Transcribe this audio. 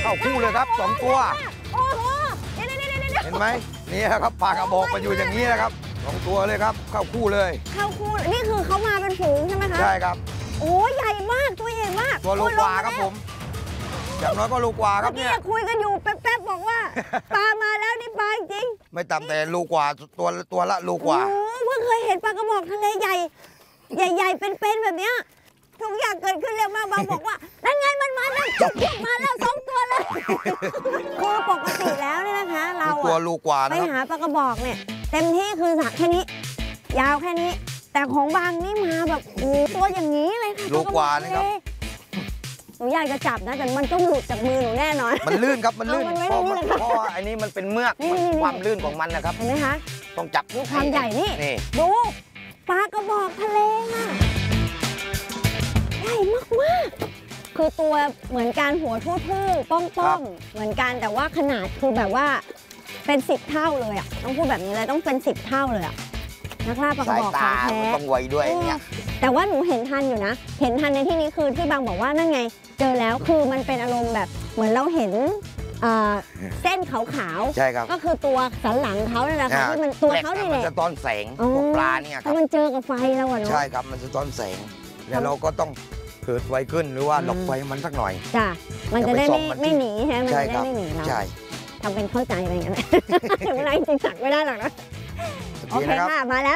าคู่เลยครับ2 ตัวโอ้โหเเห็ดี๋ยวนไหมนี่ครับปลากระบอกมาอยู่อย่างนี้นะครับ2 ตัวเลยครับเข้าคู่เลยเข้าคู่นี่คือเขามาเป็นฝูงใช่ไหมคะใช่ครับโอ้ใหญ่มากตัวใหญ่มากตัวโลกว่าครับผมอย่างน้อยก็โลกว่าครับเมื่อเนี่กี้ยคุยกันอยู่แป๊บๆบอกว่า ปลามาแล้วนี่ปลาจริงไม่ต่ำแต่โลกว่าตัวละโลกโอ้ว่าเพิ่งเคยเห็นปลากระบอกทะเลใหญ่ ใหญ่ๆเป็นๆแบบเนี้ยทุกอย่างเกิดขึ้นเร็วมากบางบอกว่านั่นไงมันมาแล้วจุกมาแล้ว2 ตัวเลยคือปกติแล้วเนี่ยนะคะ เราตัวอะโลกว่าไปนะครับหาปลากระบอกเนี่ยเต็มที่คือสระแค่นี้ ยาวแค่นี้ แต่ของบางนี่มาแบบโอ้ตัวอย่างนี้เลยค่ะโลกว่านะครับหนูอยากจะจับนะแต่มันต้องหลุดจากมือหนูแน่นอนมันลื่นครับมันลื่นเอามันไว้ตรงนี้เลยครับเพราะว่าอันนี้มันเป็นเมือกนี่ความลื่นของมันนะครับเห็นไหมคะต้องจับดูความใหญ่นี่นี่ดูปลากระบอกทะเลน่ะใหญ่มากๆคือตัวเหมือนการหัวทู่ๆป้อมๆเหมือนกันแต่ว่าขนาดคือแบบว่าเป็น10 เท่าเลยอ่ะต้องพูดแบบนี้เลยต้องเป็น10 เท่าเลยอ่ะนักล่าปลากระสายบอกขตาองแท้มันต้องไวด้วยเนี่ยแต่ว่าหนูเห็นทันอยู่นะ เห็นทันในที่นี้คือที่บางบอกว่านั่นไง เจอแล้วคือมันเป็นอารมณ์แบบเหมือนเราเห็นเส้นขาวใช่ครับๆก็คือตัวสันหลังเขานั่นแหละค่ะที่มันตัวเขานี่แหมันละจะต้อนแสงอ๋อพวกปลาเนี่ยคเพรับราะมันเจอกับไฟแล้วอะเนาะใช่ครับมันจะต้อนแสงแล้วเราก็ต้องเกิดไฟขึ้นหรือว่าหลบไฟมันสักหน่อยจ้ะมันจะได้อย่าไปส่องมันไม่หนีใช่ไหมมันใช่จะคได้รับไม่หนีเราใช่ทำเป็นเข้าใจไปอย่างนั้น ไม่ได้จริงๆสักไม่ได้หรอกนะโอโอเคเคนะครับค่ะมาแล้ว